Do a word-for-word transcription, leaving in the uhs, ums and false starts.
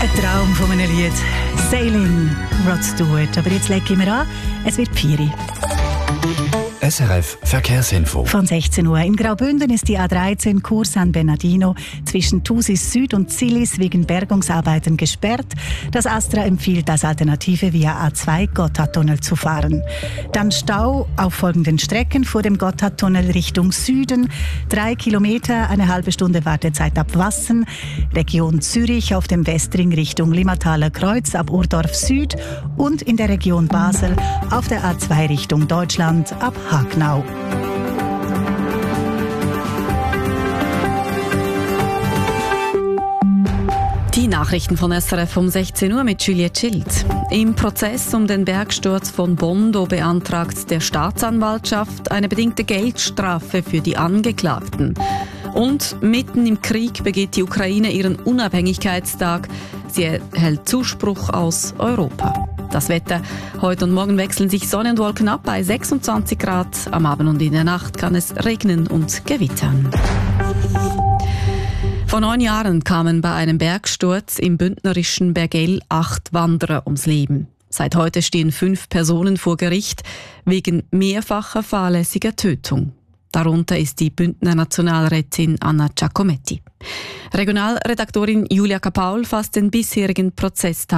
Ein Traum von einem Lied. Sailing, Rod Stewart. Aber jetzt legen wir an, es wird vier. S R F Verkehrsinfo. Von sechzehn Uhr. In Graubünden ist die A dreizehn Chur San Bernardino zwischen Thusis Süd und Zillis wegen Bergungsarbeiten gesperrt. Das Astra empfiehlt als Alternative via A zwei Gotthardtunnel zu fahren. Dann Stau auf folgenden Strecken vor dem Gotthardtunnel Richtung Süden. Drei Kilometer, eine halbe Stunde Wartezeit ab Wassen. Region Zürich auf dem Westring Richtung Limmathaler Kreuz ab Urdorf Süd. Und in der Region Basel auf der A zwei Richtung Deutschland ab Hagnau. Die Nachrichten von S R F um sechzehn Uhr mit Juliette Schild. Im Prozess um den Bergsturz von Bondo beantragt der Staatsanwaltschaft eine bedingte Geldstrafe für die Angeklagten. Und mitten im Krieg begeht die Ukraine ihren Unabhängigkeitstag. Sie erhält Zuspruch aus Europa. Das Wetter. Heute und morgen wechseln sich Sonne und Wolken ab bei sechsundzwanzig Grad. Am Abend und in der Nacht kann es regnen und gewittern. Vor neun Jahren kamen bei einem Bergsturz im bündnerischen Bergell acht Wanderer ums Leben. Seit heute stehen fünf Personen vor Gericht wegen mehrfacher fahrlässiger Tötung. Darunter ist die Bündner Nationalrätin Anna Giacometti. Regionalredaktorin Julia Kapaul fasst den bisherigen Prozesstag